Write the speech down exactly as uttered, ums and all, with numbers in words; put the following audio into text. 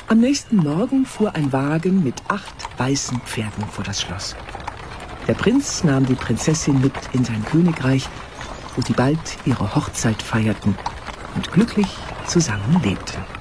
Am nächsten Morgen fuhr ein Wagen mit acht weißen Pferden vor das Schloss. Der Prinz nahm die Prinzessin mit in sein Königreich, wo sie bald ihre Hochzeit feierten und glücklich zusammen lebten.